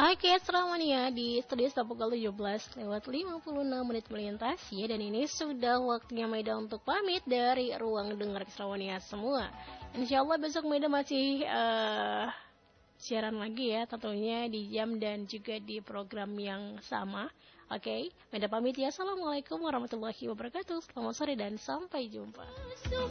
Oke, selamat ya di studio pukul 17 lewat 56 menit melintas ya. Dan ini sudah waktunya Maida untuk pamit dari ruang dengar Keserawanian semua. Insya Allah besok Maida masih siaran lagi ya, tentunya di jam dan juga di program yang sama. Oke, Maida pamit ya. Assalamualaikum warahmatullahi wabarakatuh. Selamat sore dan sampai jumpa.